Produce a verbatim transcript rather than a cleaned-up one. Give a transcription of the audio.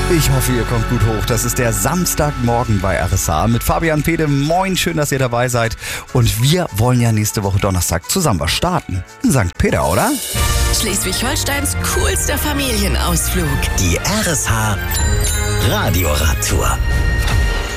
Ich hoffe, ihr kommt gut hoch. Das ist der Samstagmorgen bei R S H mit Fabian Pede. Moin, schön, dass ihr dabei seid. Und wir wollen ja nächste Woche Donnerstag zusammen was starten. In Sankt Peter, oder? Schleswig-Holsteins coolster Familienausflug. Die R S H Radioradtour.